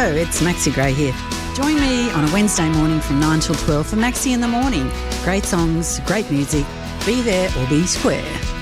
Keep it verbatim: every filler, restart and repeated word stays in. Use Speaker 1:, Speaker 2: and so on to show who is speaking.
Speaker 1: Hello, it's Maxi Gray here. Join me on a Wednesday morning from nine till twelve for Maxi in the Morning. Great songs, great music. Be there or be square.